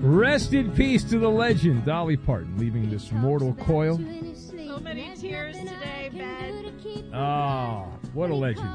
Rest in peace to the legend, Dolly Parton, leaving this mortal coil. So many tears today, Ben. Ah, what a legend.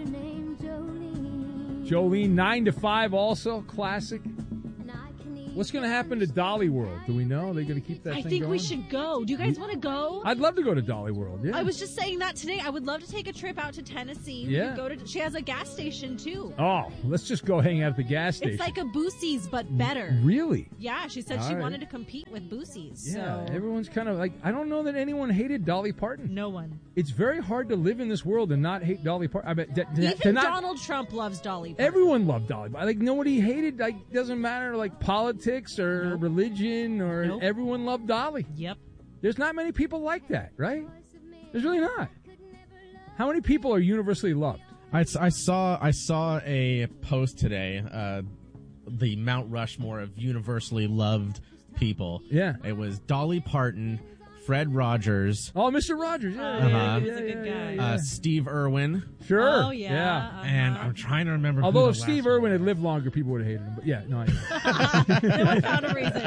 Jolene, 9 to 5 also, classic. What's going to happen to Dolly World? Do we know? Are they going to keep that thing going? I think we should go. Do you guys want to go? I'd love to go to Dolly World, yeah. I was just saying that today. I would love to take a trip out to Tennessee. Yeah. She has a gas station, too. Oh, let's just go hang out at the gas station. It's like a Boosie's, but better. Really? Yeah, she said she wanted to compete with Boosie's. Yeah, so. Everyone's kind of like, I don't know that anyone hated Dolly Parton. No one. It's very hard to live in this world and not hate Dolly Parton. I bet Even Donald Trump loves Dolly Parton. Everyone loved Dolly Parton. Like, nobody hated, like, doesn't matter, like, politics or religion or everyone loved Dolly. Yep. There's not many people like that, right? There's really not. How many people are universally loved? I saw a post today, the Mount Rushmore of universally loved people. Yeah. It was Dolly Parton, Fred Rogers. Oh, Mr. Rogers. Yeah, he's a good guy. Steve Irwin. Sure. Oh, yeah. Uh-huh. And I'm trying to remember Although who if the Steve last Irwin one had was. lived longer, people would have hated him. But yeah, no, I No one found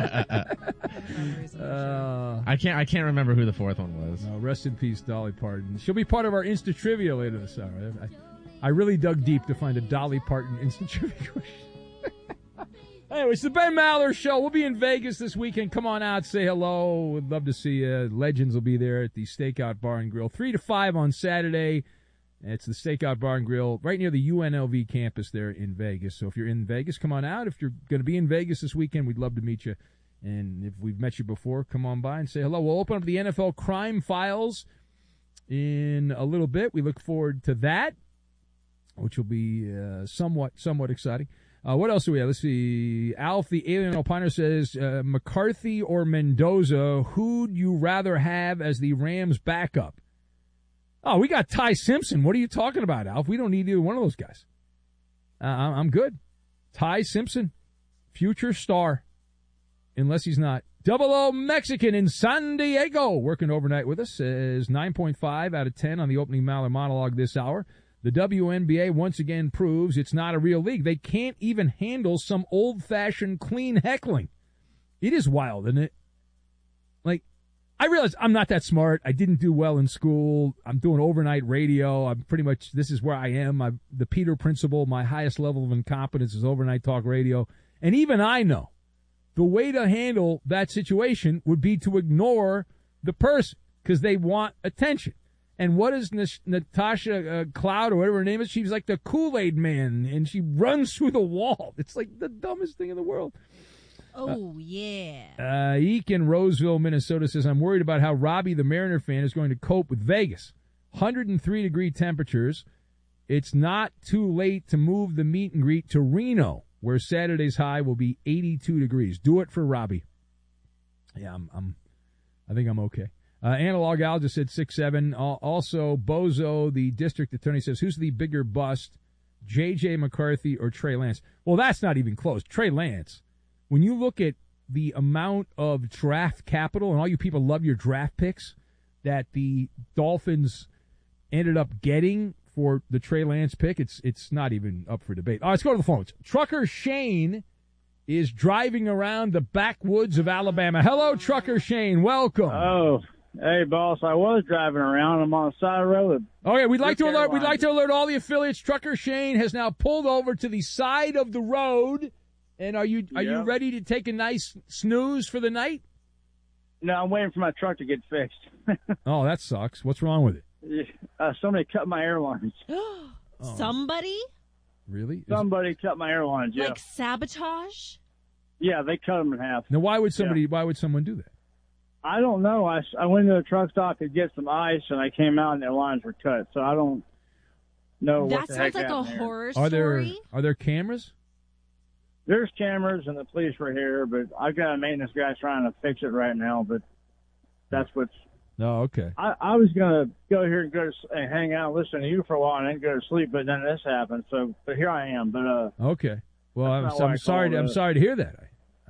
a reason. I can't remember who the fourth one was. Rest in peace, Dolly Parton. She'll be part of our Insta Trivia later this hour. I really dug deep to find a Dolly Parton Insta Trivia question. Anyway, it's the Ben Maller Show. We'll be in Vegas this weekend. Come on out, say hello. We'd love to see you. Legends will be there at the Stakeout Bar and Grill. 3 to 5 on Saturday. It's the Stakeout Bar and Grill right near the UNLV campus there in Vegas. So if you're in Vegas, come on out. If you're going to be in Vegas this weekend, we'd love to meet you. And if we've met you before, come on by and say hello. We'll open up the NFL Crime Files in a little bit. We look forward to that, which will be somewhat exciting. What else do we have? Let's see. Alf, the Alien Opiner, says, McCarthy or Mendoza, who'd you rather have as the Rams backup? Oh, we got Ty Simpson. What are you talking about, Alf? We don't need either one of those guys. I'm good. Ty Simpson, future star, unless he's not. Double O Mexican in San Diego, working overnight with us, says 9.5 out of 10 on the opening Maller monologue this hour. The WNBA once again proves it's not a real league. They can't even handle some old-fashioned clean heckling. It is wild, isn't it? Like, I realize I'm not that smart. I didn't do well in school. I'm doing overnight radio. I'm pretty much, this is where I am. The Peter Principle, my highest level of incompetence is overnight talk radio. And even I know the way to handle that situation would be to ignore the person because they want attention. And what is Natasha Cloud or whatever her name is? She's like the Kool-Aid man, and she runs through the wall. It's like the dumbest thing in the world. Oh, yeah. Eek in Roseville, Minnesota says, I'm worried about how Robbie, the Mariner fan, is going to cope with Vegas. 103-degree temperatures. It's not too late to move the meet and greet to Reno, where Saturday's high will be 82 degrees. Do it for Robbie. Yeah, I think I'm okay. Analog Al just said 6'7". Also, Bozo, the district attorney, says, who's the bigger bust, J.J. McCarthy or Trey Lance? Well, that's not even close. Trey Lance. When you look at the amount of draft capital, and all you people love your draft picks, that the Dolphins ended up getting for the Trey Lance pick, it's not even up for debate. All right, let's go to the phones. Trucker Shane is driving around the backwoods of Alabama. Hello, Trucker Shane. Welcome. Oh, hey, boss. I was driving around. I'm on the side of the road. Okay, we'd like to alert all the affiliates. Trucker Shane has now pulled over to the side of the road. And are you ready to take a nice snooze for the night? No, I'm waiting for my truck to get fixed. Oh, that sucks. What's wrong with it? Somebody cut my air lines. Somebody? Really? Somebody cut my air lines, yeah. Like sabotage? Yeah, they cut them in half. Now, why would someone do that? I don't know. I went to the truck stop to get some ice, and I came out and their lines were cut. So I don't know what the heck That sounds like a happened horror there. story. Are there cameras? There's cameras, and the police were here, but I've got a maintenance guy trying to fix it right now, but that's what's... No, okay. I was going to go here and hang out and listen to you for a while and then go to sleep, but then this happened, but here I am. But okay. Well, I'm sorry to hear that.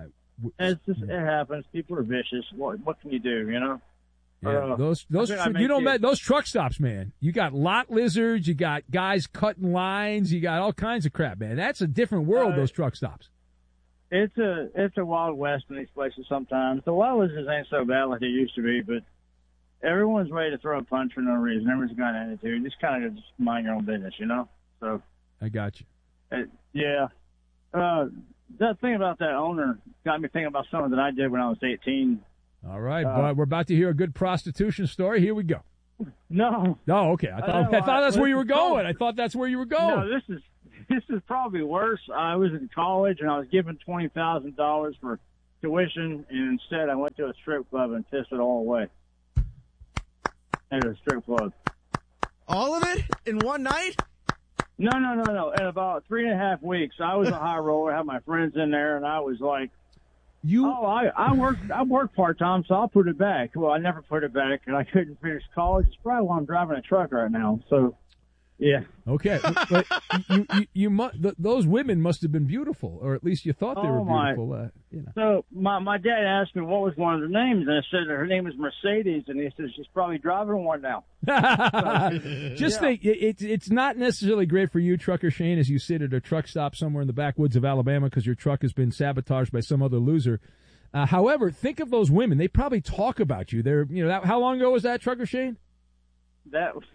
It happens. People are vicious. What can you do, you know? Yeah, those truck stops, man. You got lot lizards, you got guys cutting lines, you got all kinds of crap, man. That's a different world, those truck stops. it's a Wild West in these places sometimes. The Wild West ain't so bad like it used to be, but everyone's ready to throw a punch for no reason. Everyone's got an attitude. Just kind of just mind your own business, you know? So I got you. Yeah. That thing about that owner got me thinking about something that I did when I was 18. All right, but we're about to hear a good prostitution story. Here we go. No. Oh, okay. I thought that's where you were going. I thought that's where you were going. No, this is probably worse. I was in college and I was given $20,000 for tuition, and instead I went to a strip club and pissed it all away. At a strip club. All of it in one night? No. In about 3.5 weeks, I was a high roller. I had my friends in there, and I was like, I work part-time, so I'll put it back. Well, I never put it back, and I couldn't finish college. It's probably why I'm driving a truck right now. So, yeah. Okay. But those women must have been beautiful, or at least you thought they were beautiful. So my dad asked me what was one of their names, and I said her name is Mercedes, and he says she's probably driving one now. Think it's not necessarily great for you, Trucker Shane, as you sit at a truck stop somewhere in the backwoods of Alabama because your truck has been sabotaged by some other loser. However, think of those women; they probably talk about you. How long ago was that, Trucker Shane? That was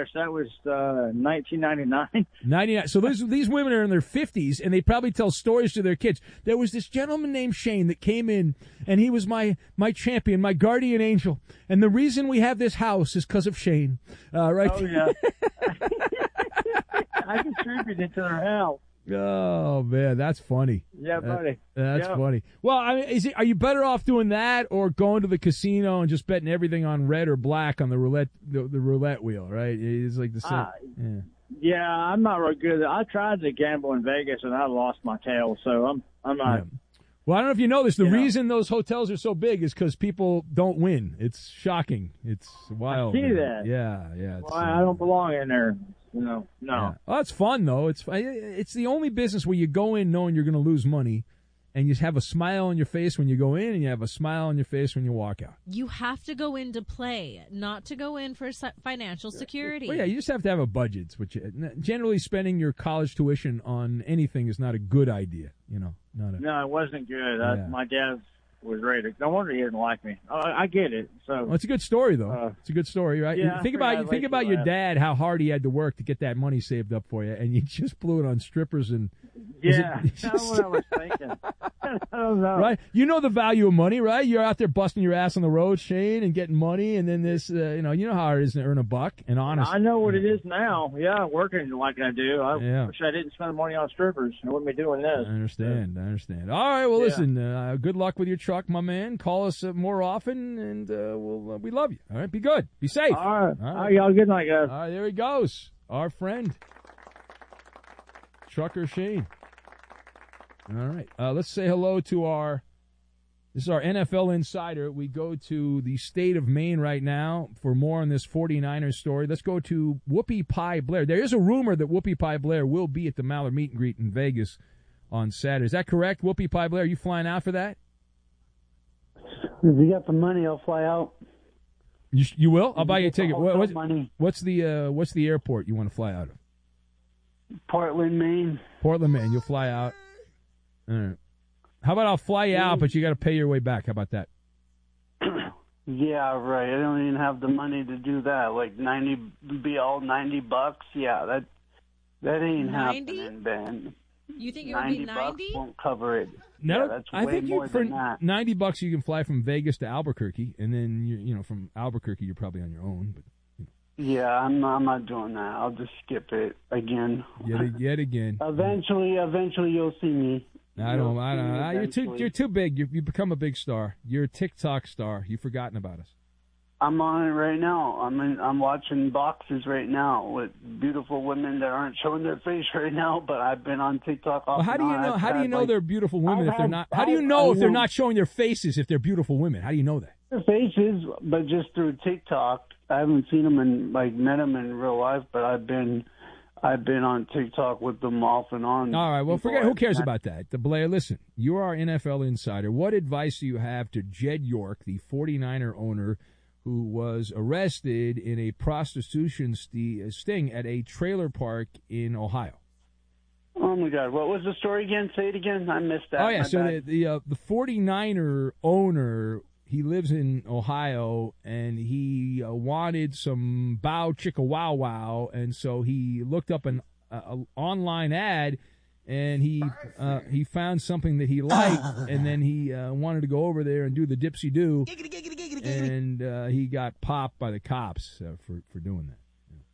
1999. 99. So these women are in their 50s, and they probably tell stories to their kids. There was this gentleman named Shane that came in, and he was my champion, my guardian angel. And the reason we have this house is because of Shane. Right? Oh, yeah. I contributed to their house. Oh, man, that's funny. Yeah, buddy. That's funny. Well, I mean, are you better off doing that or going to the casino and just betting everything on red or black on the roulette wheel, right? It's like the same. Yeah, I'm not real good. I tried to gamble in Vegas, and I lost my tail, so I'm not. Yeah. Well, I don't know if you know this. The reason those hotels are so big is because people don't win. It's shocking. It's wild. I see that. Yeah. Well, I don't belong in there. No. Yeah. Well, it's fun though. It's the only business where you go in knowing you're going to lose money, and you have a smile on your face when you go in, and you have a smile on your face when you walk out. You have to go in to play, not to go in for financial security. Well, yeah, you just have to have a budget. Which generally, spending your college tuition on anything is not a good idea. No, it wasn't good. My dad was ready to. No wonder he didn't like me. I get it. So it's a good story, though. It's a good story, right? Yeah, think about your dad, how hard he had to work to get that money saved up for you, and you just blew it on strippers and. Yeah, that's what I was thinking. I don't know. Right? You know the value of money, right? You're out there busting your ass on the road, Shane, and getting money, and then this, you know how it is to earn a buck and honest. I know what it is now. Yeah, working like I do. I wish I didn't spend money on strippers. I wouldn't be doing this. I understand. All right, well, listen, good luck with your truck, my man. Call us more often, and we love you. All right, be good. Be safe. All right. Y'all good night, guys. All right, there he goes. Our friend, Trucker Shane. All right. Let's say hello to this is our NFL Insider. We go to the state of Maine right now for more on this 49ers story. Let's go to Whoopi Pie Blair. There is a rumor that Whoopi Pie Blair will be at the Mallard Meet and Greet in Vegas on Saturday. Is that correct, Whoopi Pie Blair? Are you flying out for that? If you got the money, I'll fly out. You will? I'll buy you a ticket. What's the airport you want to fly out of? Portland, Maine. Portland, Maine. You'll fly out. All right. How about I'll fly you out, but you got to pay your way back? How about that? Yeah, right. I don't even have the money to do that. Like $90. Yeah, that ain't 90? happening, Ben. You think it would be 90? $90 won't cover it. No, yeah, that's I way think more for than that. $90 you can fly from Vegas to Albuquerque, and then from Albuquerque you're probably on your own. But yeah, I'm not doing that. I'll just skip it again. Yet again. Eventually, you'll see me. I don't know. You're too big. You become a big star. You're a TikTok star. You've forgotten about us. I'm on it right now. I'm watching boxes right now with beautiful women that aren't showing their face right now. But I've been on TikTok. Well, how do you know? How do you know they're beautiful women if they're not? How do you know if they're not showing their faces if they're beautiful women? How do you know that? Their faces, but just through TikTok. I haven't seen them met them in real life, but I've been on TikTok with them off and on. All right, well, forget. Who cares about that? Blair, listen, you are our NFL insider. What advice do you have to Jed York, the 49er owner, who was arrested in a prostitution sting at a trailer park in Ohio? Oh my God! What was the story again? Say it again. I missed that. Oh yeah, My so bad. the 49er owner, he lives in Ohio, and he wanted some Bow Chicka Wow Wow, and so he looked up an online ad, and he found something that he liked, and then he wanted to go over there and do the dipsy do, and he got popped by the cops for doing that.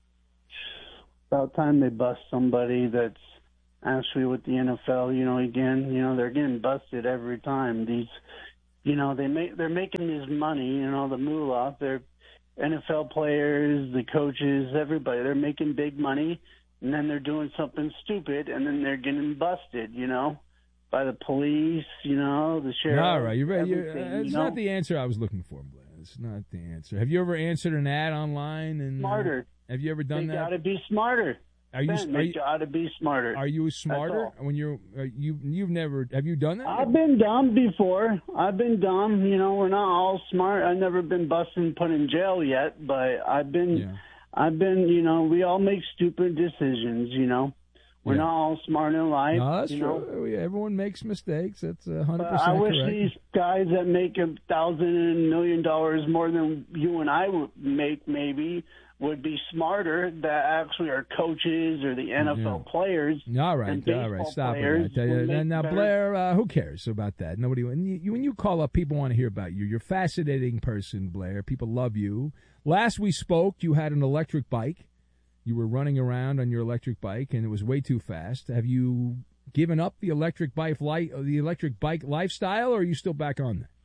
About time they bust somebody that's actually with the NFL. Again, they're getting busted every time. These, they're making this money. The moolah. They're NFL players, the coaches, everybody. They're making big money, and then they're doing something stupid, and then they're getting busted. By the police. The sheriff. All right, you're right. It's not the answer I was looking for, Blair. It's not the answer. Have you ever answered an ad online? And smarter. Have you ever done they that? Got to be smarter. They got to be smarter. Are you smarter when you've never? Have you done that? I've been dumb before. I've been dumb. We're not all smart. I've never been busted and put in jail yet, but I've been. Yeah. We all make stupid decisions. We're not all smart in life. No, that's true. Everyone makes mistakes. That's 100% I wish correct. these guys that make $1,000 and $1 million more than you and I would make maybe would be smarter, that actually are coaches or the NFL players. All right, stop it. Now, Blair, who cares about that? Nobody. When you call up, people want to hear about you. You're a fascinating person, Blair. People love you. Last we spoke, you had an electric bike. You were running around on your electric bike, and it was way too fast. Have you given up the electric bike lifestyle, or are you still back on that?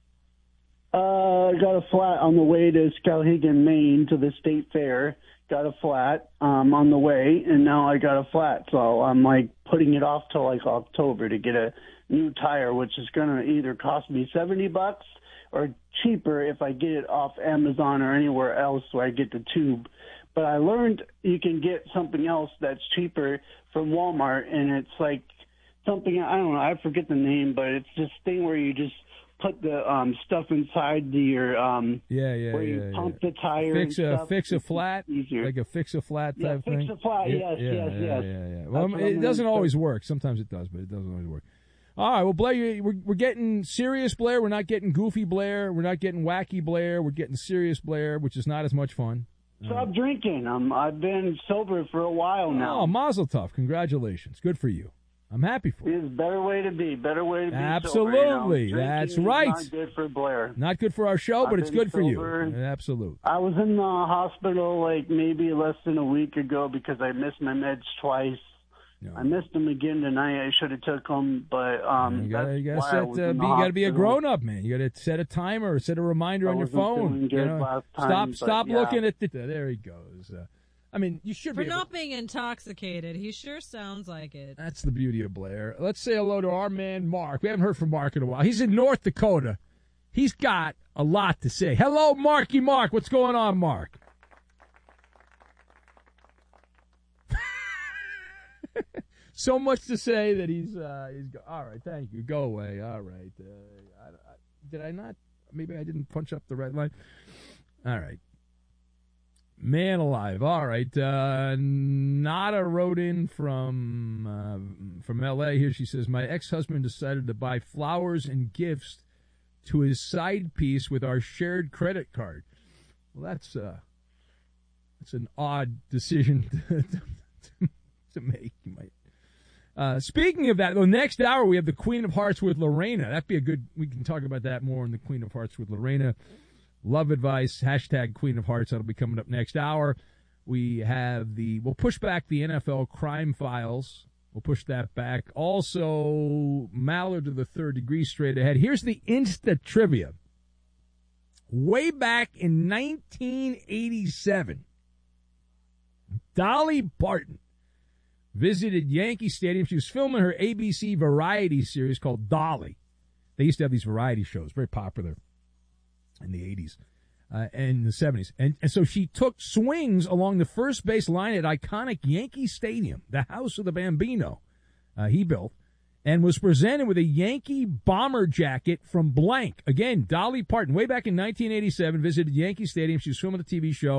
I got a flat on the way to Skowhegan, Maine, to the state fair. Got a flat on the way, and now I got a flat. So I'm putting it off till October to get a new tire, which is going to either cost me $70 or cheaper if I get it off Amazon or anywhere else where I get the tube. But I learned you can get something else that's cheaper from Walmart, and it's something, I don't know, I forget the name, but it's this thing where you just put the stuff inside your where you pump the tire. Fix a flat, easier. Like a fix a flat type thing. Fix a flat, yes. Yeah. Well, it doesn't always work. Sometimes it does, but it doesn't always work. All right, well, Blair, we're getting serious Blair. We're not getting goofy Blair. We're not getting wacky Blair. We're getting serious Blair, which is not as much fun. Stop drinking. I've been sober for a while now. Oh, mazel tov. Congratulations. Good for you. I'm happy for you. It's a better way to be. Absolutely. Sober, That's right. Not good for Blair. Not good for our show, but it's good for you. Absolutely. I was in the hospital maybe less than a week ago because I missed my meds twice. No. I missed them again tonight. I should have took them, but you gotta be a grown up, man. You gotta set a timer, or set a reminder on your phone. Stop looking at the. There he goes. You should be. For not being intoxicated, he sure sounds like it. That's the beauty of Blair. Let's say hello to our man Mark. We haven't heard from Mark in a while. He's in North Dakota. He's got a lot to say. Hello, Marky Mark. What's going on, Mark? So much to say that he's all right. Thank you. Go away. All right. Did I not? Maybe I didn't punch up the red line. All right. Man alive. All right. Nada wrote in from L.A. here. She says, my ex-husband decided to buy flowers and gifts to his side piece with our shared credit card. Well, that's an odd decision to make. You might. Speaking of that, though, next hour we have the Queen of Hearts with Lorena. That'd be a good. We can talk about that more in the Queen of Hearts with Lorena. Love advice, # Queen of Hearts. That'll be coming up next hour. We'll push back the NFL crime files. We'll push that back. Also, Mallard to the Third Degree straight ahead. Here's the Insta trivia. Way back in 1987, Dolly Parton visited Yankee Stadium. She was filming her ABC variety series called Dolly. They used to have these variety shows, very popular in the 80s and the 70s. And so she took swings along the first base line at iconic Yankee Stadium, the house of the Bambino he built, and was presented with a Yankee bomber jacket from blank. Again, Dolly Parton, way back in 1987, visited Yankee Stadium. She was filming a TV show.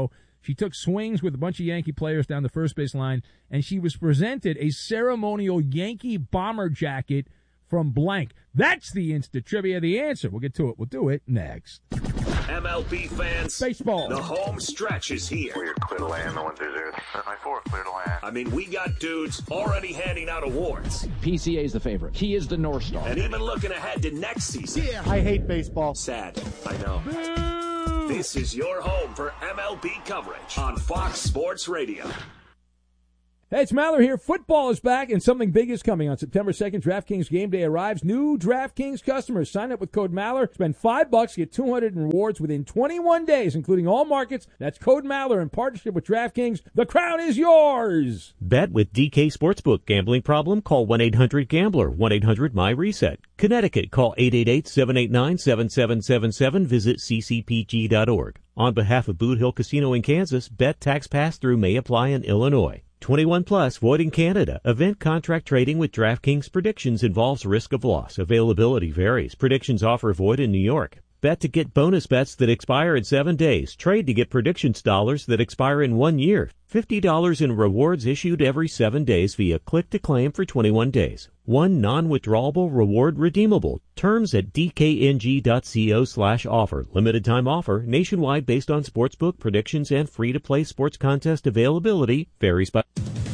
She took swings with a bunch of Yankee players down the first base line, and she was presented a ceremonial Yankee bomber jacket from blank. That's the Insta Trivia, the answer. We'll get to it. We'll do it next. MLB fans, baseball. The home stretch is here. We're clear to land, the 1-2-0. 7-4, clear to land. I mean, we got dudes already handing out awards. PCA is the favorite. He is the North Star. And even looking ahead to next season. Yeah, I hate baseball. Sad, I know. Boo! This is your home for MLB coverage on Fox Sports Radio. Hey, it's Maller here. Football is back, and something big is coming on September 2nd. DraftKings Game Day arrives. New DraftKings customers sign up with code Maller. Spend $5, get 200 in rewards within 21 days, including all markets. That's code Maller in partnership with DraftKings. The crown is yours. Bet with DK Sportsbook. Gambling problem? Call 1-800-GAMBLER. 1-800-MY-RESET. Connecticut, call 888-789-7777. Visit ccpg.org. On behalf of Boot Hill Casino in Kansas, bet tax pass-through may apply in Illinois. 21 plus, void in Canada. Event contract trading with DraftKings predictions involves risk of loss. Availability varies. Predictions offer void in New York. Bet to get bonus bets that expire in 7 days. Trade to get predictions dollars that expire in 1 year. $50 in rewards issued every 7 days via click to claim for 21 days. One non-withdrawable reward redeemable. Terms at dkng.co/offer. Limited time offer. Nationwide based on sportsbook predictions and free-to-play sports contest availability. Varies by...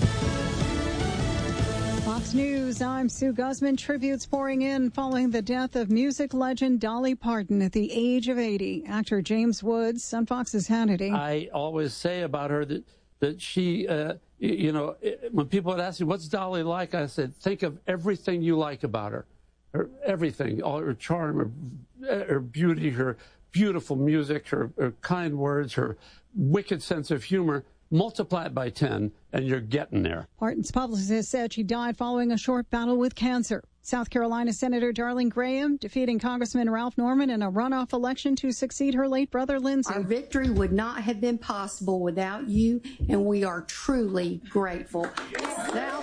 Fox News, I'm Sue Guzman. Tributes pouring in following the death of music legend Dolly Parton at the age of 80. Actor James Woods on Fox's Hannity. I always say about her that she, when people would ask me, what's Dolly like? I said, think of everything you like about her. Everything, all her charm, her beauty, her beautiful music, her kind words, her wicked sense of humor. Multiply it by 10, and you're getting there. Parton's publicist said she died following a short battle with cancer. South Carolina Senator Darlene Graham defeating Congressman Ralph Norman in a runoff election to succeed her late brother Lindsey. Our victory would not have been possible without you, and we are truly grateful. South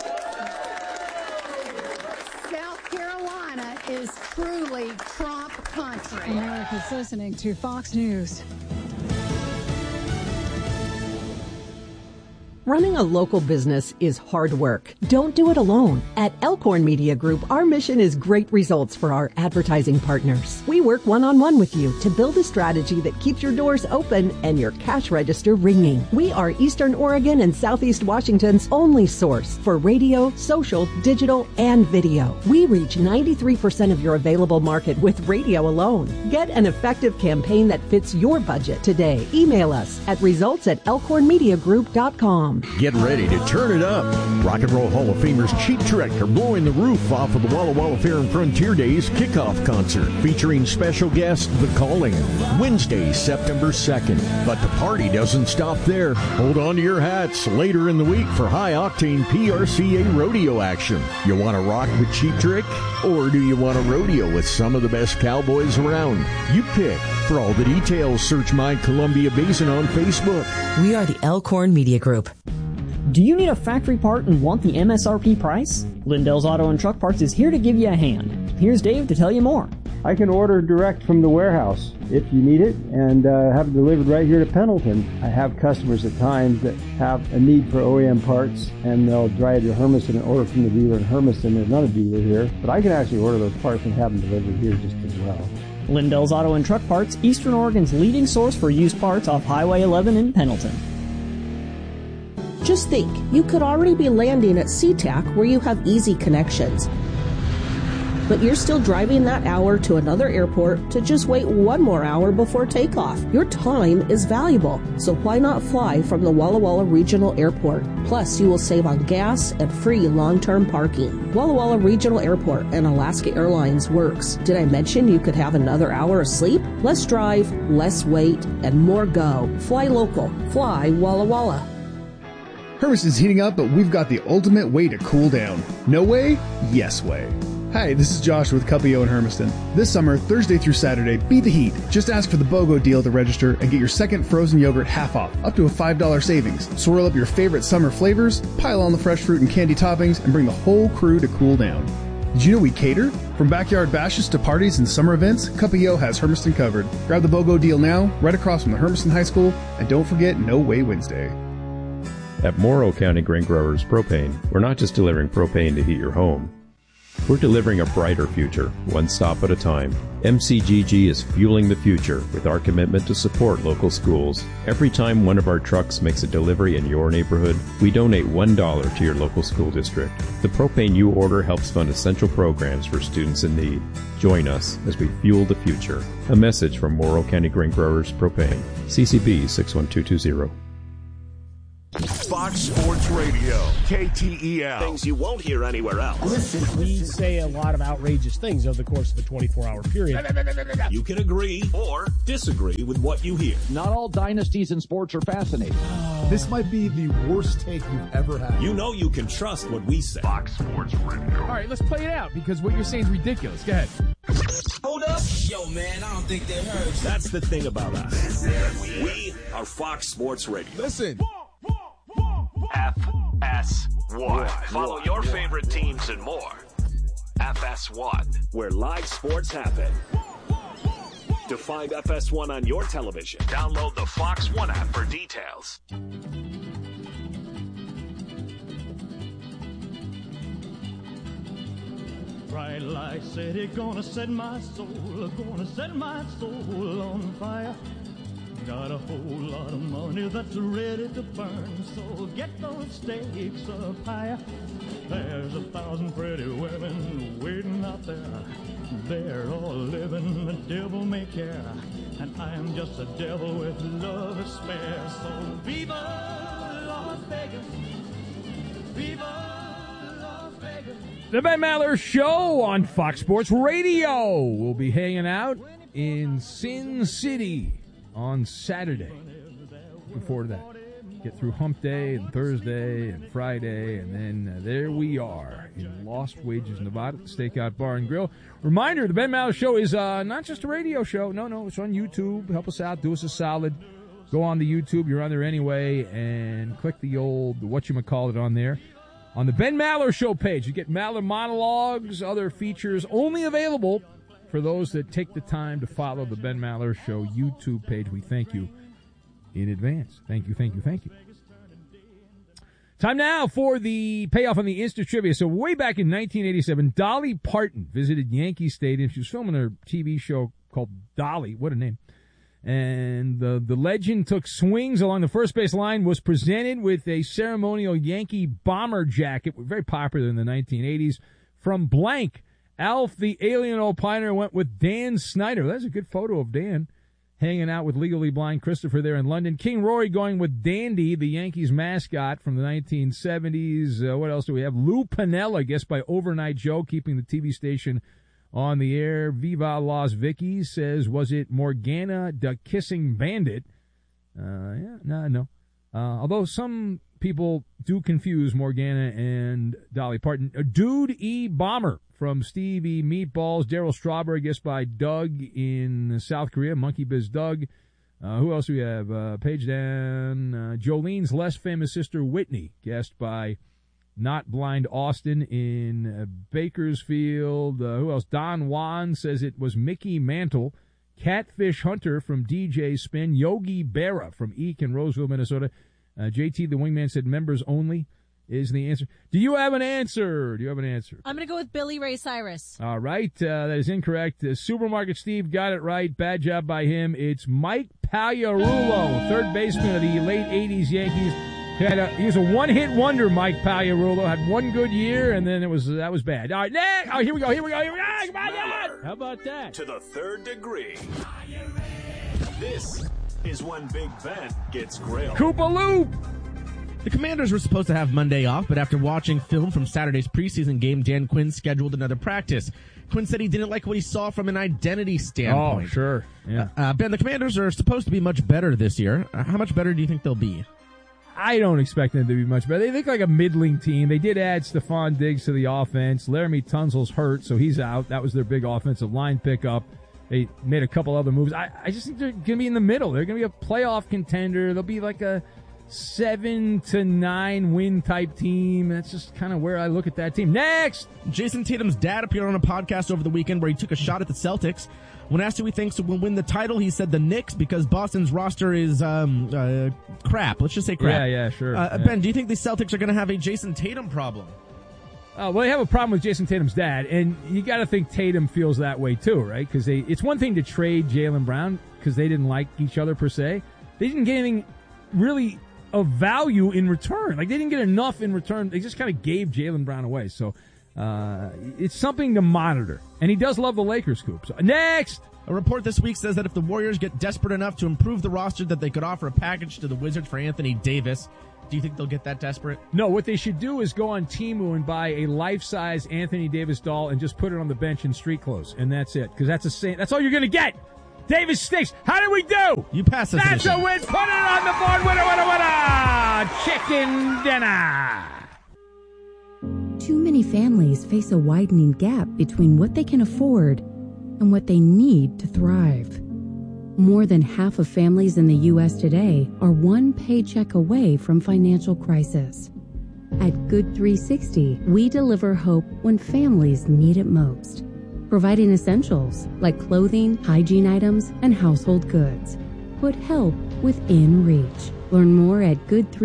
Carolina is truly Trump country. America's listening to Fox News. Running a local business is hard work. Don't do it alone. At Elkhorn Media Group, our mission is great results for our advertising partners. We work one-on-one with you to build a strategy that keeps your doors open and your cash register ringing. We are Eastern Oregon and Southeast Washington's only source for radio, social, digital, and video. We reach 93% of your available market with radio alone. Get an effective campaign that fits your budget today. Email us at results@elkhornmediagroup.com. Get ready to turn it up. Rock and Roll Hall of Famers Cheap Trick are blowing the roof off of the Walla Walla Fair and Frontier Days kickoff concert featuring special guest The Calling, Wednesday, September 2nd. But the party doesn't stop there. Hold on to your hats later in the week for high-octane PRCA rodeo action. You want to rock with Cheap Trick? Or do you want to rodeo with some of the best cowboys around? You pick. For all the details, search My Columbia Basin on Facebook. We are the Elkhorn Media Group. Do you need a factory part and want the MSRP price? Lindell's Auto and Truck Parts is here to give you a hand. Here's Dave to tell you more. I can order direct from the warehouse if you need it and have it delivered right here to Pendleton. I have customers at times that have a need for OEM parts and they'll drive to Hermiston and order from the dealer in Hermiston. There's not a dealer here, but I can actually order those parts and have them delivered here just as well. Lindell's Auto and Truck Parts, Eastern Oregon's leading source for used parts off Highway 11 in Pendleton. Just think, you could already be landing at SeaTac where you have easy connections. But you're still driving that hour to another airport to just wait one more hour before takeoff. Your time is valuable, so why not fly from the Walla Walla Regional Airport? Plus, you will save on gas and free long-term parking. Walla Walla Regional Airport and Alaska Airlines works. Did I mention you could have another hour of sleep? Less drive, less wait, and more go. Fly local. Fly Walla Walla. Hermiston's heating up, but we've got the ultimate way to cool down. No way? Yes way. Hi, this is Josh with Cuppio in Hermiston. This summer, Thursday through Saturday, beat the heat. Just ask for the BOGO deal at the register and get your second frozen yogurt half off, up to a $5 savings. Swirl up your favorite summer flavors, pile on the fresh fruit and candy toppings, and bring the whole crew to cool down. Did you know we cater? From backyard bashes to parties and summer events, Cup-E-O has Hermiston covered. Grab the BOGO deal now, right across from the Hermiston High School, and don't forget No Way Wednesday. At Morrow County Grain Growers Propane, we're not just delivering propane to heat your home. We're delivering a brighter future, one stop at a time. MCGG is fueling the future with our commitment to support local schools. Every time one of our trucks makes a delivery in your neighborhood, we donate $1 to your local school district. The propane you order helps fund essential programs for students in need. Join us as we fuel the future. A message from Morrow County Grain Growers Propane. CCB 61220. Fox Sports Radio, KTEL. Things you won't hear anywhere else. Listen, we say a lot of outrageous things over the course of a 24-hour period. You can agree or disagree with what you hear. Not all dynasties in sports are fascinating. This might be the worst take you've ever had. You know you can trust what we say. Fox Sports Radio. All right, let's play it out because what you're saying is ridiculous. Go ahead. Hold up. Yo, man, I don't think they heard you. That's the thing about us. We are Fox Sports Radio. Listen. FS1. Follow your favorite teams and more. FS1, where live sports happen. To find FS1 on your television, download the Fox One app for details. Bright light city, gonna set my soul on fire. Got a whole lot of money that's ready to burn, so get those stakes up higher. There's 1,000 pretty women waiting out there. They're all living the devil may care, and I am just a devil with love to spare. So Viva Las Vegas, Viva Las Vegas. The Ben Maller Show on Fox Sports Radio. We'll be hanging out in Sin City on Saturday. Looking forward to that. Get through Hump Day and Thursday and Friday, and then there we are in Lost Wages, Nevada, at the Stakeout Bar and Grill. Reminder, the Ben Maller Show is not just a radio show. No, it's on YouTube. Help us out. Do us a solid. Go on the YouTube. You're on there anyway, and click the old whatchamacallit on there. On the Ben Maller Show page, you get Maller monologues, other features only available for those that take the time to follow the Ben Maller Show YouTube page. We thank you in advance. Thank you. Time now for the payoff on the Insta Trivia. So way back in 1987, Dolly Parton visited Yankee Stadium. She was filming her TV show called Dolly. What a name. And the legend took swings along the first base line, was presented with a ceremonial Yankee bomber jacket, very popular in the 1980s, from blank. Alf the Alien Opiner went with Dan Snyder. That's a good photo of Dan hanging out with Legally Blind Christopher there in London. King Rory going with Dandy, the Yankees mascot from the 1970s. What else do we have? Lou Piniella, guessed by Overnight Joe, keeping the TV station on the air. Viva Las Vickies says, was it Morgana the Kissing Bandit? No. Although some people do confuse Morgana and Dolly Parton. Dude E. Bomber from Stevie Meatballs. Daryl Strawberry, guessed by Doug in South Korea. Monkey Biz Doug. Who else do we have? Page down. Jolene's less famous sister, Whitney, guessed by Not Blind Austin in Bakersfield. Who else? Don Juan says it was Mickey Mantle. Catfish Hunter from DJ Spin. Yogi Berra from Eek in Roseville, Minnesota. JT the Wingman said members only is the answer. Do you have an answer? I'm going to go with Billy Ray Cyrus. All right. That is incorrect. Supermarket Steve got it right. Bad job by him. It's Mike Pagliarulo, third baseman of the late 80s Yankees. He was a one-hit wonder, Mike Pagliarulo. Had one good year, and then that was bad. All right, next. Oh, here we go. Come on. How about that? To the third degree. This is when Big Ben gets grilled. Koopa Loop. The Commanders were supposed to have Monday off, but after watching film from Saturday's preseason game, Dan Quinn scheduled another practice. Quinn said he didn't like what he saw from an identity standpoint. Oh, sure. Yeah. Ben, the Commanders are supposed to be much better this year. How much better do you think they'll be? I don't expect them to be much better. They look like a middling team. They did add Stephon Diggs to the offense. Laramie Tunsil's hurt, so he's out. That was their big offensive line pickup. They made a couple other moves. I just think they're going to be in the middle. They're going to be a playoff contender. They'll be like a 7-9 win type team. That's just kind of where I look at that team. Next! Jason Tatum's dad appeared on a podcast over the weekend where he took a shot at the Celtics. When asked who he thinks will win the title, he said the Knicks because Boston's roster is crap. Let's just say crap. Yeah, sure. Ben, do you think the Celtics are going to have a Jason Tatum problem? Well, they have a problem with Jason Tatum's dad, and you got to think Tatum feels that way too, right? Because it's one thing to trade Jaylen Brown because they didn't like each other per se. They didn't get anything really of value in return. Like, they didn't get enough in return. They just kind of gave Jaylen Brown away. So it's something to monitor. And he does love the Lakers, Scoop. So, next! A report this week says that if the Warriors get desperate enough to improve the roster, that they could offer a package to the Wizards for Anthony Davis. Do you think they'll get that desperate? No, what they should do is go on Temu and buy a life-size Anthony Davis doll and just put it on the bench in street clothes. And that's it. Because that's all you're going to get. Davis stinks. How did we do? You passed this. That's a win. Put it on the board. Winner. Chicken dinner. Too many families face a widening gap between what they can afford and what they need to thrive. More than half of families in the U.S. today are one paycheck away from financial crisis. At Good 360, we deliver hope when families need it most, providing essentials like clothing, hygiene items, and household goods. Put help within reach. Learn more at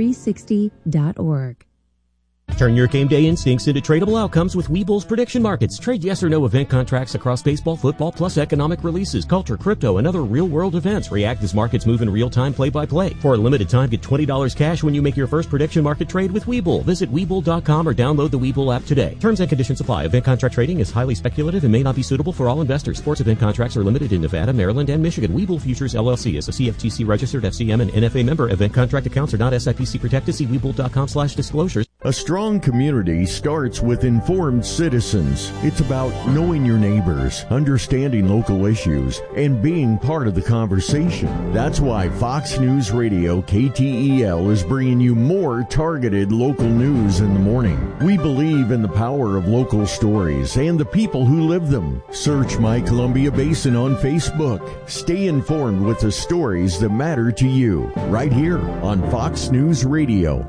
good360.org. Turn your game day instincts into tradable outcomes with Webull's prediction markets. Trade yes or no event contracts across baseball, football, plus economic releases, culture, crypto, and other real-world events. React as markets move in real time, play-by-play. For a limited time, get $20 cash when you make your first prediction market trade with Webull. Visit Webull.com or download the Webull app today. Terms and conditions apply. Event contract trading is highly speculative and may not be suitable for all investors. Sports event contracts are limited in Nevada, Maryland, and Michigan. Webull Futures LLC is a CFTC registered FCM and NFA member. Event contract accounts are not SIPC protected. See Webull.com/disclosures. A strong community starts with informed citizens. It's about knowing your neighbors, understanding local issues, and being part of the conversation. That's why Fox News Radio KTEL is bringing you more targeted local news in the morning. We believe in the power of local stories and the people who live them. Search My Columbia Basin on Facebook. Stay informed with the stories that matter to you right here on Fox News Radio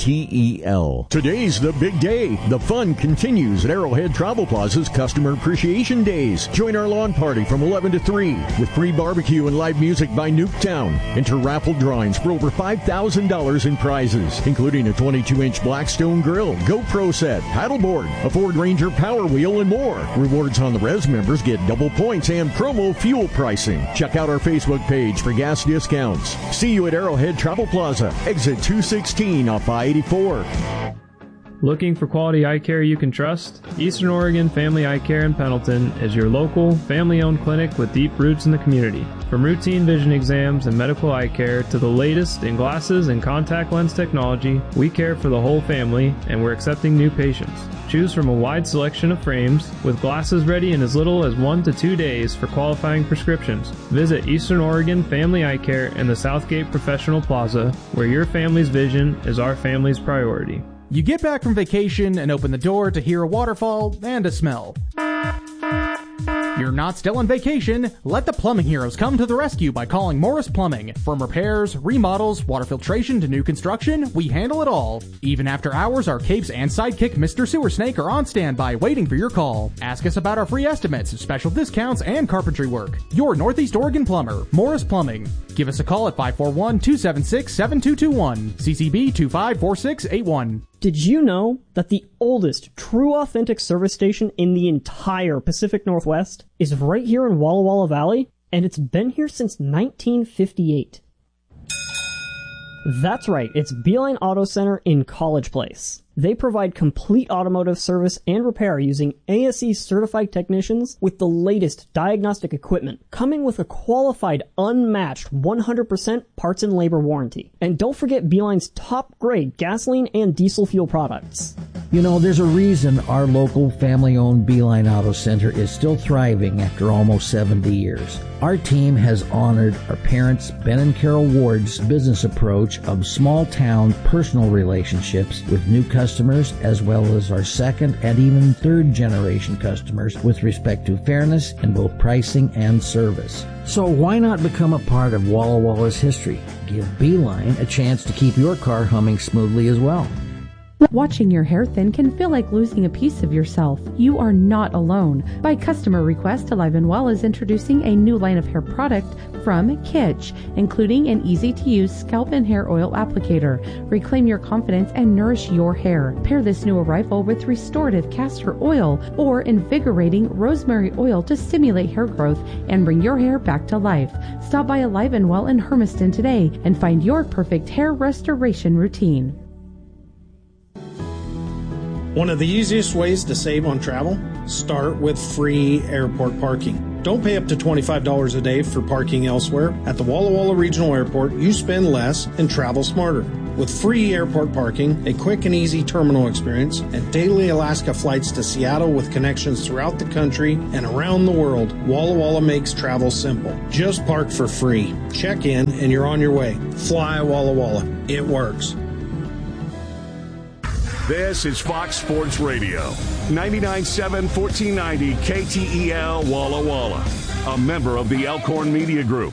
KTEL. Today's the big day. The fun continues at Arrowhead Travel Plaza's Customer Appreciation Days. Join our lawn party from 11 to 3 with free barbecue and live music by Nuketown. Enter raffle drawings for over $5,000 in prizes, including a 22-inch Blackstone grill, GoPro set, paddleboard, a Ford Ranger Power Wheel, and more. Rewards on the Res members get double points and promo fuel pricing. Check out our Facebook page for gas discounts. See you at Arrowhead Travel Plaza, exit 216 off I-84. Looking for quality eye care you can trust? Eastern Oregon Family Eye Care in Pendleton is your local, family-owned clinic with deep roots in the community. From routine vision exams and medical eye care to the latest in glasses and contact lens technology, we care for the whole family, and we're accepting new patients. Choose from a wide selection of frames, with glasses ready in as little as 1 to 2 days for qualifying prescriptions. Visit Eastern Oregon Family Eye Care in the Southgate Professional Plaza, where your family's vision is our family's priority. You get back from vacation and open the door to hear a waterfall and a smell. You're not still on vacation. Let the plumbing heroes come to the rescue by calling Morris Plumbing. From repairs, remodels, water filtration to new construction, we handle it all. Even after hours, our capes and sidekick Mr. Sewer Snake are on standby waiting for your call. Ask us about our free estimates, special discounts, and carpentry work. Your Northeast Oregon plumber, Morris Plumbing. Give us a call at 541-276-7221. CCB 254681. Did you know that the oldest true authentic service station in the entire Pacific Northwest is right here in Walla Walla Valley? And it's been here since 1958. That's right, it's Beeline Auto Center in College Place. They provide complete automotive service and repair using ASE certified technicians with the latest diagnostic equipment, coming with a qualified, unmatched 100% parts and labor warranty. And don't forget Beeline's top grade gasoline and diesel fuel products. You know, there's a reason our local family-owned Beeline Auto Center is still thriving after almost 70 years. Our team has honored our parents, Ben and Carol Ward's business approach of small-town personal relationships with new customers, as well as our second and even third-generation customers with respect to fairness in both pricing and service. So why not become a part of Walla Walla's history? Give Beeline a chance to keep your car humming smoothly as well. Watching your hair thin can feel like losing a piece of yourself. You are not alone. By customer request, Alive and Well is introducing a new line of hair product from Kitsch, including an easy-to-use scalp and hair oil applicator. Reclaim your confidence and nourish your hair. Pair this new arrival with restorative castor oil or invigorating rosemary oil to stimulate hair growth and bring your hair back to life. Stop by Alive and Well in Hermiston today and find your perfect hair restoration routine. One of the easiest ways to save on travel? Start with free airport parking. Don't pay up to $25 a day for parking elsewhere. At the Walla Walla Regional Airport, you spend less and travel smarter. With free airport parking, a quick and easy terminal experience, and daily Alaska flights to Seattle with connections throughout the country and around the world, Walla Walla makes travel simple. Just park for free. Check in and you're on your way. Fly Walla Walla. It works. This is Fox Sports Radio, 99.7 1490 KTEL Walla Walla, a member of the Elkhorn Media Group.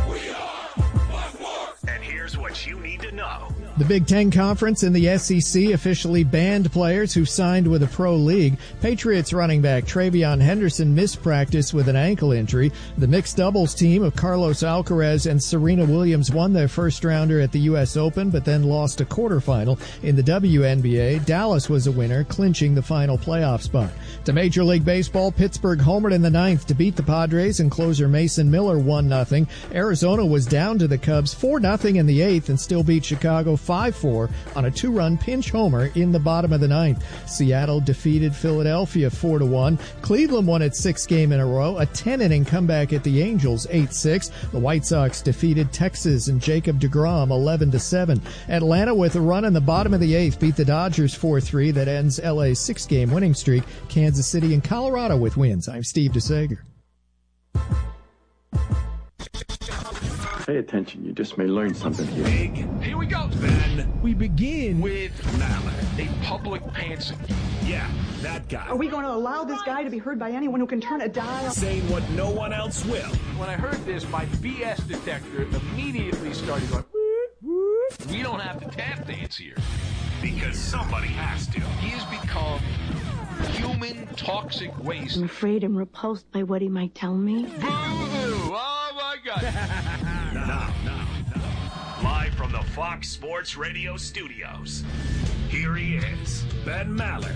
And here's what you need to know. The Big Ten Conference and the SEC officially banned players who signed with a pro league. Patriots running back Travion Henderson missed practice with an ankle injury. The mixed doubles team of Carlos Alcaraz and Serena Williams won their first rounder at the U.S. Open, but then lost a quarterfinal. In the WNBA, Dallas was a winner, clinching the final playoff spot. To Major League Baseball, Pittsburgh homered in the ninth to beat the Padres, and closer Mason Miller 1-0. Arizona was down to the Cubs 4-0 in the eighth and still beat Chicago 5-4 on a two-run pinch homer in the bottom of the ninth. Seattle defeated Philadelphia 4-1. Cleveland won its sixth game in a row, a 10-inning comeback at the Angels 8-6. The White Sox defeated Texas and Jacob deGrom 11-7. Atlanta, with a run in the bottom of the eighth, beat the Dodgers 4-3. That ends LA's six-game winning streak. Kansas City and Colorado with wins. I'm Steve DeSager. Pay attention, you just may learn something here. Here we go, Ben. We begin with Mallard, a public pantser. Yeah, that guy. Are we going to allow this guy to be heard by anyone who can turn a dial? Saying what no one else will. When I heard this, my BS detector immediately started going, we don't have to tap dance here. Because somebody has to. He has become human toxic waste. I'm afraid I'm repulsed by what he might tell me. Boo-hoo! Oh, my God. Now, live from the Fox Sports Radio studios, here he is, Ben Maller.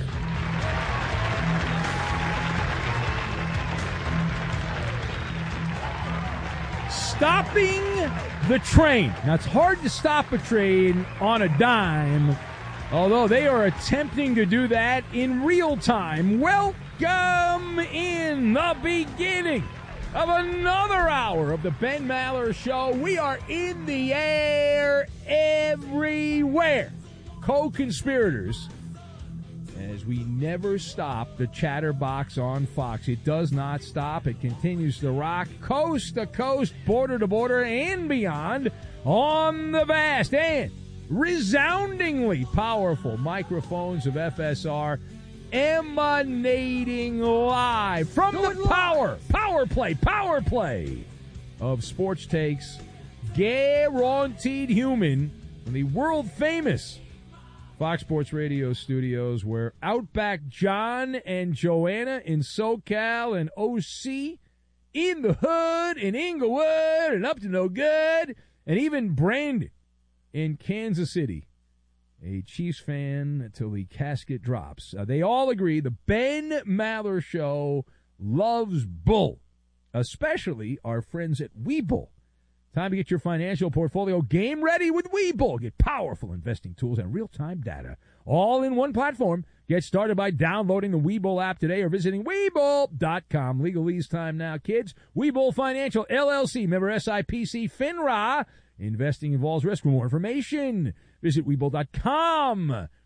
Stopping the train. Now, it's hard to stop a train on a dime, although they are attempting to do that in real time. Welcome in the beginning of another hour of the Ben Maller Show. We are in the air everywhere. Co-conspirators, as we never stop the chatterbox on Fox. It does not stop. It continues to rock coast to coast, border to border, and beyond on the vast and resoundingly powerful microphones of FSR, emanating live from the power play of Sports Takes, guaranteed human, from the world famous Fox Sports Radio studios, where Outback John and Joanna in SoCal and OC, in the hood in Inglewood and up to no good, and even Brandon in Kansas City, a Chiefs fan until the casket drops. They all agree the Ben Maller Show loves bull, especially our friends at Webull. Time to get your financial portfolio game ready with Webull. Get powerful investing tools and real-time data all in one platform. Get started by downloading the Webull app today or visiting Webull.com. Legalese time now, kids. Webull Financial, LLC, member SIPC, FINRA. Investing involves risk. For more information, visit Webull.com.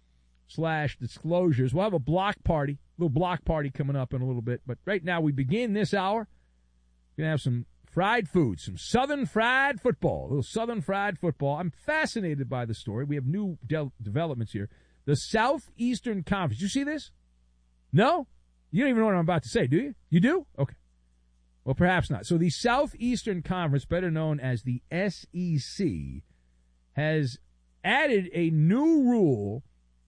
/disclosures. We'll have a little block party coming up in a little bit. But right now we begin this hour. We're going to have some fried food, some Southern fried football, a little Southern fried football. I'm fascinated by the story. We have new developments here. The Southeastern Conference. You see this? No? You don't even know what I'm about to say, do you? You do? Okay. Well, perhaps not. So the Southeastern Conference, better known as the SEC, has added a new rule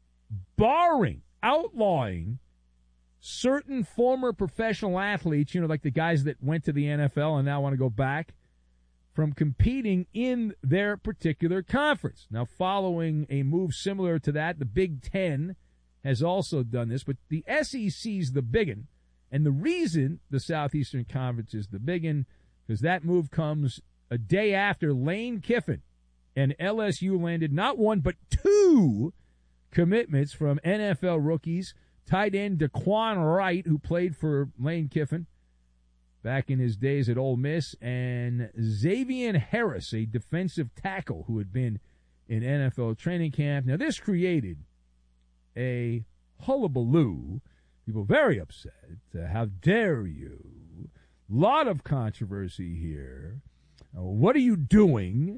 outlawing certain former professional athletes, like the guys that went to the NFL and now want to go back, from competing in their particular conference. Now, following a move similar to that, the Big Ten has also done this, but the SEC's the biggin', and the reason the Southeastern Conference is the biggin', because that move comes a day after Lane Kiffin and LSU landed not one but two commitments from NFL rookies, tight end Daquan Wright, who played for Lane Kiffin back in his days at Ole Miss, and Xavier Harris, a defensive tackle who had been in NFL training camp. Now, this created a hullabaloo. People very upset. How dare you? Lot of controversy here. What are you doing?